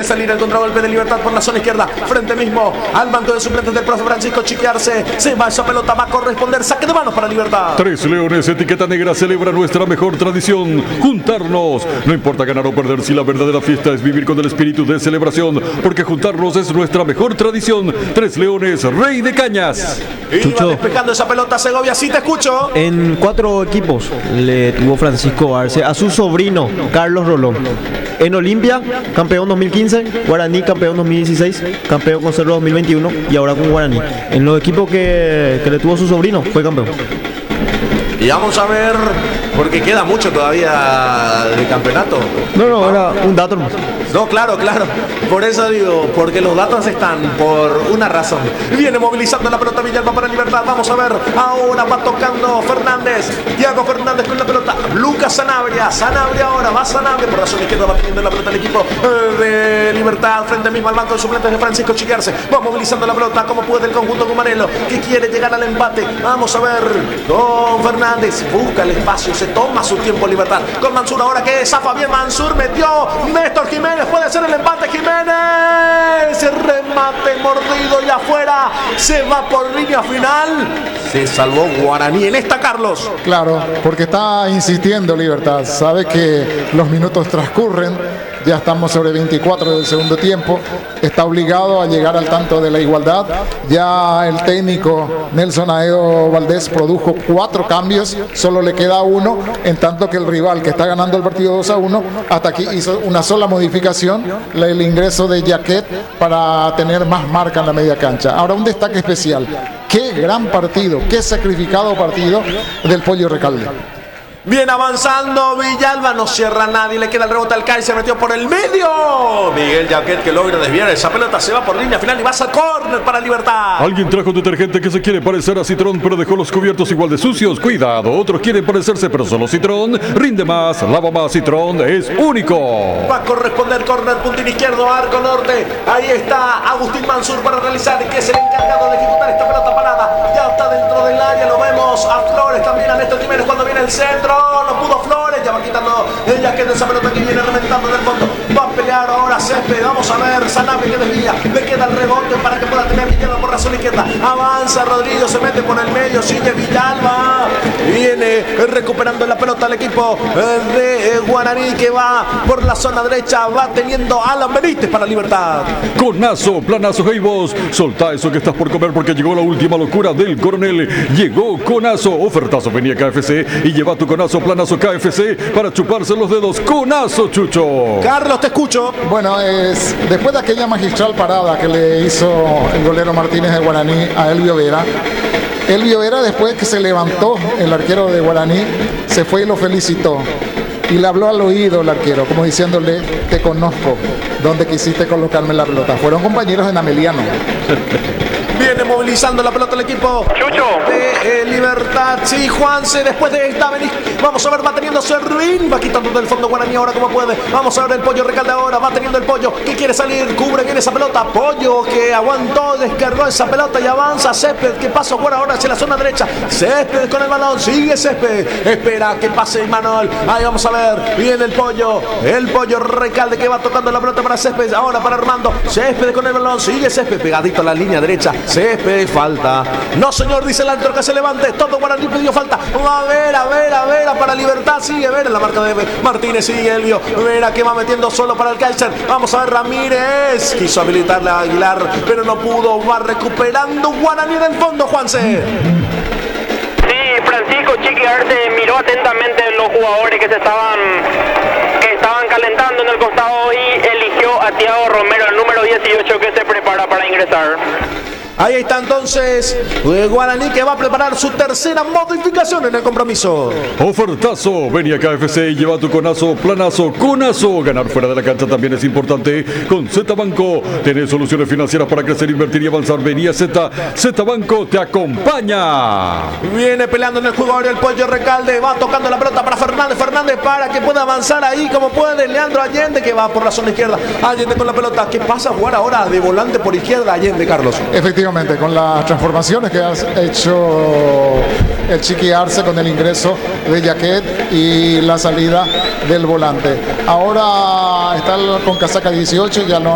salir el contragolpe de Libertad por la zona izquierda. Frente mismo al banco de suplentes del profe Francisco Chiqui Arce. Se va esa pelota, va a corresponder saque de manos para Libertad. Tres Leones, etiqueta negra, celebra nuestra mejor tradición, juntarnos. No importa ganar o perder, si la verdadera fiesta es vivir con el espíritu de celebración, porque juntarnos es nuestra mejor tradición. Tres Leones, Rey de Cañas. Iba despejando esa pelota Segovia, sí te escucho. En 4 equipos le tuvo Francisco Arce a su sobrino Carlos Rolón. En Olimpia, campeón 2015, Guaraní, campeón 2016, campeón con Cerro 2021 y ahora con Guaraní. En los equipos que le tuvo su sobrino, fue campeón. Y vamos a ver, porque queda mucho todavía de campeonato. No, era un dato más. No, claro. Por eso digo, porque los datos están por una razón. Viene movilizando la pelota Villalba para Libertad. Vamos a ver, ahora va tocando Fernández. Thiago Fernández con la pelota. Lucas Sanabria ahora, va Sanabria. Por la zona izquierda va teniendo la pelota el equipo de Libertad. Frente mismo al banco de suplentes de Francisco Chiqui Arce. Va movilizando la pelota como puede el conjunto cumanelo, que quiere llegar al empate. Vamos a ver, con Fernández. Busca el espacio, se toma su tiempo Libertad. Con Mansur ahora que zafa bien Mansur. Metió Néstor Jiménez. Puede ser el empate Jiménez. Remate mordido y afuera. Se va por línea final. Se salvó Guaraní en esta, Carlos. Claro, porque está insistiendo Libertad. Sabe que los minutos transcurren. Ya estamos sobre 24 del segundo tiempo. Está obligado a llegar al tanto de la igualdad. Ya el técnico Nelson Aedo Valdés produjo 4 cambios. Solo le queda 1. En tanto que el rival, que está ganando el partido 2-1, hasta aquí hizo una sola modificación. El ingreso de Jaquet para tener más marca en la media cancha. Ahora un destaque especial. Qué gran partido, qué sacrificado partido del Pollo Recalde. Viene avanzando Villalba, no cierra nadie, le queda el rebote al CAI, se metió por el medio. Miguel Jaquet que logra desviar esa pelota, se va por línea final y va a córner para Libertad. Alguien trajo detergente que se quiere parecer a Citrón, pero dejó los cubiertos igual de sucios. Cuidado, otros quieren parecerse, pero solo Citrón rinde más, lava más. Citrón es único. Va a corresponder córner, puntín izquierdo, arco norte. Ahí está Agustín Mansur para realizar, que es el encargado de ejecutar esta pelota parada. Ya está dentro del área, lo vemos a Flores, también a Néstor Jiménez cuando viene el centro. No pudo Flores, ya va quitando el Jaquet de esa pelota que viene reventando del fondo. Va a pelear ahora Césped, vamos a ver, Sanabria que desvía, le queda el rebote para que pueda tener Villalba por la zona izquierda. Avanza Rodrigo, se mete por el medio, sigue Villalba. Viene recuperando la pelota al equipo de Guaraní, que va por la zona derecha, va teniendo Alan Benítez para Libertad. Conazo, planazo, hey vos, soltá eso que estás por comer porque llegó la última locura del coronel. Llegó Conazo, ofertazo venía KFC y lleva tu Conazo, planazo KFC para chuparse los dedos. Conazo, Chucho. Carlos, te escucho. Bueno, después de aquella magistral parada que le hizo el golero Martínez de Guaraní a Elvio Vera, después que se levantó el arquero de Guaraní, se fue y lo felicitó. Y le habló al oído el arquero, como diciéndole, te conozco, ¿dónde quisiste colocarme la pelota? Fueron compañeros de Nameliano. Viene movilizando la pelota el equipo de Libertad. Sí, Juanse, después de esta vamos a ver, va teniendo Servín, va quitando del fondo Guaraní ahora como puede. Vamos a ver el Pollo Recalde ahora, va teniendo el Pollo que quiere salir, cubre bien esa pelota. Pollo que aguantó, descargó esa pelota y avanza Césped, que pasa ahora hacia la zona derecha. Césped con el balón, sigue Césped, espera que pase Manuel. Ahí vamos a ver, viene el Pollo Recalde que va tocando la pelota para Césped, ahora para Armando. Césped con el balón, sigue Césped, pegadito a la línea derecha. Césped, falta. No, señor, dice el árbitro que se levante. Todo Guaraní pidió falta. A ver, para Libertad. Sigue Vera en la marca de Martínez. Sigue Elvio Vera que va metiendo solo para el Kaiser. Vamos a ver, Ramírez. Quiso habilitarle a Aguilar, pero no pudo. Va recuperando Guaraní en el fondo, Juanse. Sí, Francisco Chiqui Arce miró atentamente los jugadores que estaban calentando en el costado y eligió a Thiago Romero, el número 18, que se prepara para ingresar. Ahí está entonces Guaraní, que va a preparar su tercera modificación en el compromiso. Ofertazo, ven a KFC y lleva tu Conazo, planazo, Conazo. Ganar fuera de la cancha también es importante. Con Z Banco tenés soluciones financieras para crecer, invertir y avanzar. Vení a Z Banco te acompaña. Viene peleando en el juego ahora el Pollo Recalde, va tocando la pelota para Fernández para que pueda avanzar ahí como puede. Leandro Allende, que va por la zona izquierda. Allende con la pelota, que pasa a jugar ahora de volante por izquierda. Allende, Carlos. Efectivamente, con las transformaciones que ha hecho el Chiqui Arce con el ingreso de Jaquet y la salida del volante. Ahora está con casaca 18, ya no